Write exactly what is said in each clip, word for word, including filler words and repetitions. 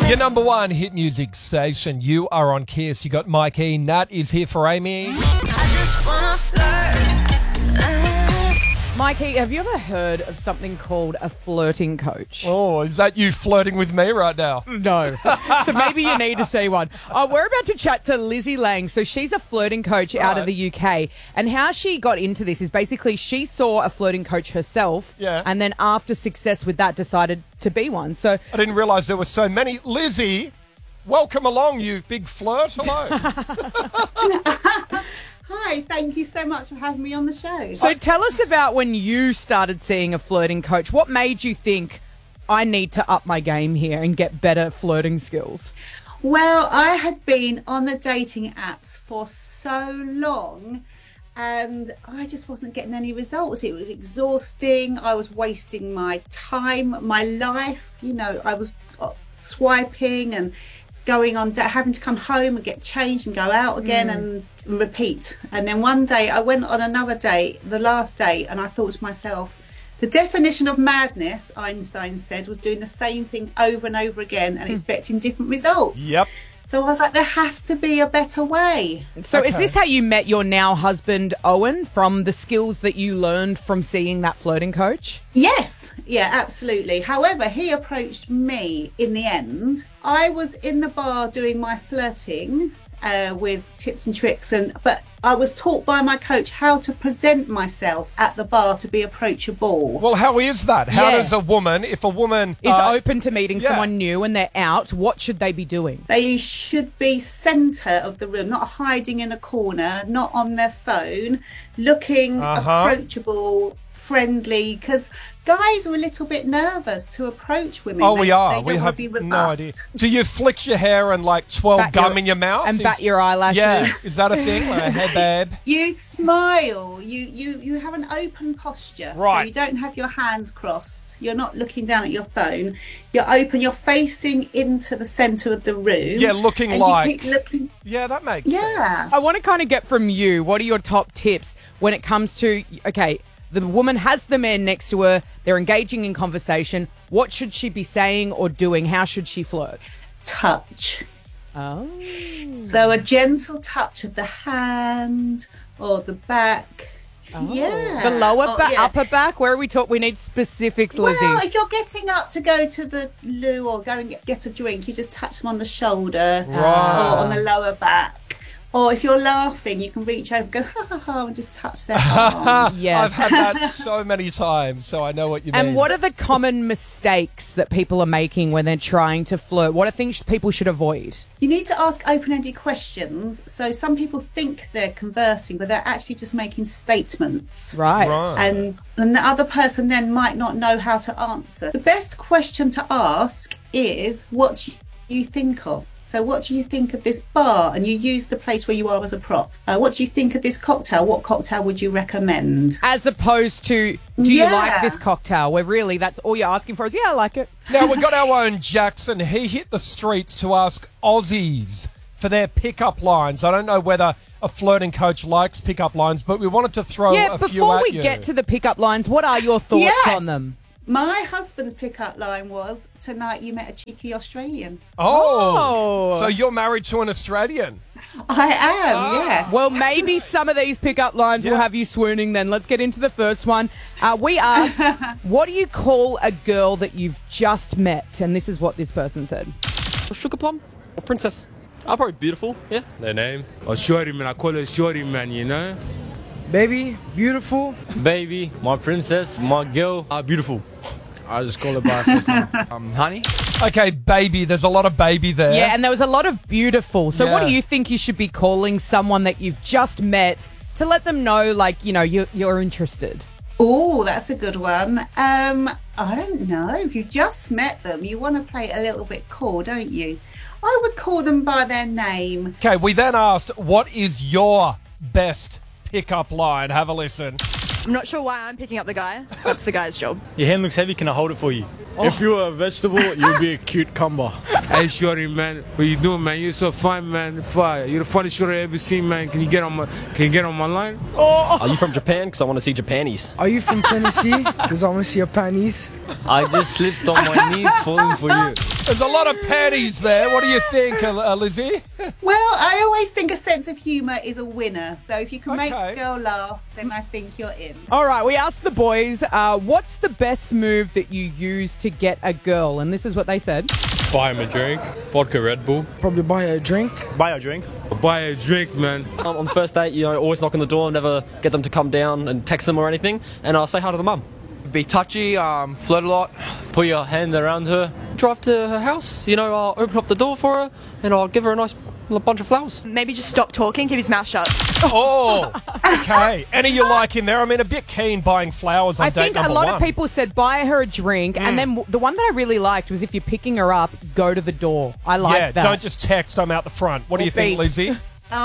Your number one hit music station. You are on Kiss. You got Mikey. Nat is here for Amy. I just wanna flirt. Mikey, have you ever heard of something called a flirting coach? Oh, is that you flirting with me right now? No. So maybe you need to see one. Uh, we're about to chat to Lizzie Lang. So she's a flirting coach out of the U K. And how she got into this is basically she saw a flirting coach herself. Yeah. And then after success with that, decided to be one. So I didn't realise there were so many. Lizzie, welcome along, you big flirt. Hello. Hi, thank you so much for having me on the show. So tell us about when you started seeing a flirting coach. What made you think, I need to up my game here and get better flirting skills? Well, I had been on the dating apps for so long and I just wasn't getting any results. It was exhausting. I was wasting my time, my life. You know, I was swiping and going on, having to come home and get changed and go out again mm. and, and repeat. And then one day I went on another date, the last date, and I thought to myself, the definition of madness, Einstein said, was doing the same thing over and over again and expecting different results. Yep. So I was like, there has to be a better way. So Okay. is this how you met your now husband, Owen, from the skills that you learned from seeing that flirting coach? Yes, yeah, absolutely. However, he approached me in the end. I was in the bar doing my flirting uh, with tips and tricks, and but I was taught by my coach how to present myself at the bar to be approachable. Well, how is that? How Yeah. does a woman, if a woman Is uh, open to meeting yeah. someone new and they're out, what should they be doing? They should be centre of the room, not hiding in a corner, not on their phone, looking Uh-huh. approachable, friendly, because guys are a little bit nervous to approach women. Oh, They- we are. They don't We want have to be no rebuffed. idea. Do you flick your hair and like twirl Bat gum your- in your mouth? and Is- bat your eyelashes? Yeah. Is that a thing? Like, hey, babe. You smile. You, you you have an open posture. Right. So you don't have your hands crossed. You're not looking down at your phone. You're open. You're facing into the centre of the room. Yeah, looking and like- You keep looking. Yeah, that makes Yeah. sense. I want to kind of get from you, what are your top tips when it comes to, okay, the woman has the man next to her, they're engaging in conversation. What should she be saying or doing? How should she flirt? Touch. Oh. So a gentle touch of the hand or the back. Yeah. The lower Oh, back, yeah. upper back? Where are we talking? We need specifics, Lizzie. Well, if you're getting up to go to the loo or go and get, get a drink, you just touch them on the shoulder Right. or on the lower back. Or if you're laughing, you can reach over, go ha ha ha, and just touch their arm. Yes. I've had that so many times, so I know what you mean. And what are the common mistakes that people are making when they're trying to flirt? What are things people should avoid? You need to ask open-ended questions. So some people think they're conversing, but they're actually just making statements. Right. Right. And, and the other person then might not know how to answer. The best question to ask is, what do you think of? So what do you think of this bar? And you use the place where you are as a prop. Uh, what do you think of this cocktail? What cocktail would you recommend? As opposed to, do you Yeah. like this cocktail? Where really that's all you're asking for is, yeah, I like it. Now, we've got our own Jackson. He hit the streets to ask Aussies for their pickup lines. I don't know whether a flirting coach likes pickup lines, but we wanted to throw yeah, a few before at we you. get to the pickup lines, what are your thoughts Yes. on them? My husband's pickup line was, tonight you met a cheeky Australian. Oh, Oh. so you're married to an Australian? I am, yes. Well, maybe some of these pickup lines will Yeah. have you swooning then. Let's get into the first one. Uh, we asked, what do you call a girl that you've just met? And this is what this person said. Sugar plum or princess? I'm probably beautiful. Yeah. Their name? Oh, shorty, man. I call her shorty, man, you know? Baby, beautiful. Baby, my princess, my girl. Ah, beautiful. I just call her by her first name. Um, honey. Okay, baby. There's a lot of baby there. Yeah, and there was a lot of beautiful. So what Yeah. do you think you should be calling someone that you've just met to let them know, like, you know, you're, you're interested? Oh, that's a good one. Um, I don't know. If you just met them, you want to play it a little bit cool, don't you? I would call them by their name. Okay, we then asked, what is your best pickup line? Have a listen. I'm not sure why I'm picking up the guy. That's the guy's job. Your hand looks heavy. Can I hold it for you? If you were a vegetable, you'd be a cucumber. Hey, shorty, man, what you doing, man? You're so fine, man. Fire. You're the funniest shorty I ever seen, man. Can you get on my Can you get on my line? Are you from Japan? Because I want to see Japanese. Are you from Tennessee? Because I want to see your panties. I just slipped on my knees falling for you. There's a lot of patties there. What do you think, uh, uh, Lizzie? Well, I always think a sense of humour is a winner. So if you can make Okay. a girl laugh, then I think you're in. All right, we asked the boys, uh, what's the best move that you use to get a girl? And this is what they said. Buy him a drink. Vodka Red Bull. Probably buy a drink. Buy a drink. Buy a drink, man. Um, on the first date, you know, always knock on the door, never get them to come down and text them or anything. And I'll say hi to the mum. Be touchy, um, flirt a lot. Put your hand around her. Drive to her house. You know, I'll open up the door for her and I'll give her a nice bunch of flowers. Maybe just stop talking, keep his mouth shut. Oh, okay. Any you like in there? I mean, a bit keen buying flowers on I date think a number lot one. of people said buy her a drink, and then w- the one that I really liked was if you're picking her up, go to the door. I like Yeah, that. don't just text, I'm out the front. What do Or you think, beep. Lizzie?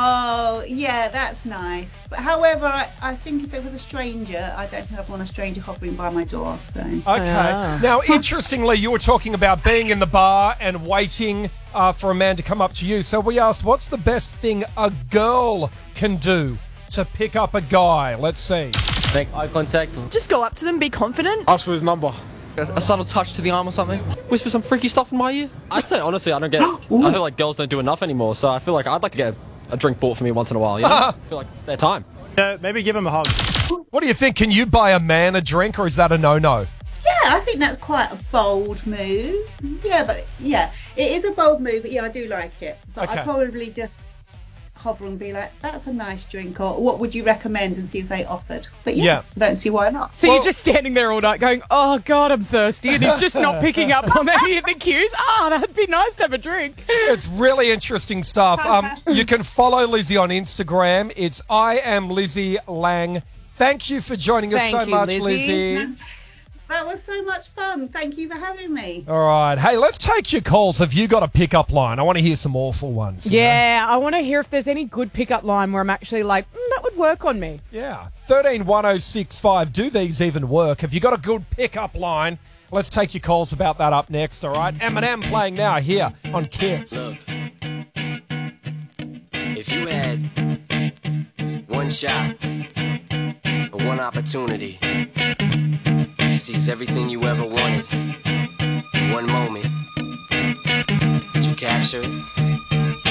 Oh, yeah, that's nice. But however, I, I think if it was a stranger, I don't think I'd want a stranger hovering by my door. So Okay. Ah. Now, interestingly, you were talking about being in the bar and waiting uh, for a man to come up to you. So we asked, what's the best thing a girl can do to pick up a guy? Let's see. Make eye contact. Just go up to them, be confident. Ask for his number. A, a subtle touch to the arm or something. Whisper some freaky stuff in my ear. I'd say, honestly, I don't get... I feel like girls don't do enough anymore, so I feel like I'd like to get a drink bought for me once in a while, you know? I feel like it's their time. Yeah, maybe give him a hug. What do you think? Can you buy a man a drink, or is that a no-no? yeah, I think that's quite a bold move. Yeah, but yeah, it is a bold move. But yeah, I do like it. But Okay. I'd probably just hover and be like, that's a nice drink, or what would you recommend, and see if they offered. But yeah, Yeah. I don't see why not. So Well- you're just standing there all night going, oh, God, I'm thirsty. And he's just not picking up on any of the cues. Ah, that'd be nice to have a drink. It's really interesting stuff. Um, you can follow Lizzie on Instagram. It's I am Lizzie Lang. Thank you for joining us Thank so you, much, Lizzie. Lizzie. That was so much fun. Thank you for having me. All right. Hey, let's take your calls. Have you got a pickup line? I want to hear some awful ones. you know? Yeah, I want to hear if there's any good pickup line where I'm actually like, mm, that would work on me. Yeah. thirteen one oh six five. Do these even work? Have you got a good pickup line? Let's take your calls about that up next, all right? Eminem playing now here on Kids. Look, if you had one shot or one opportunity to seize everything you ever wanted in one moment, would you capture it?